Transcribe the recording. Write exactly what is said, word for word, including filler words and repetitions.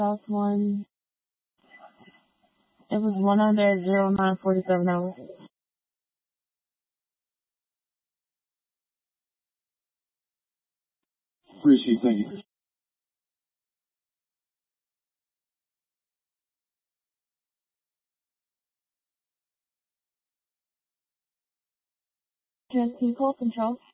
South one. It was one hundred zero nine forty seven hours. Appreciate it. Thank you. Just can you call control?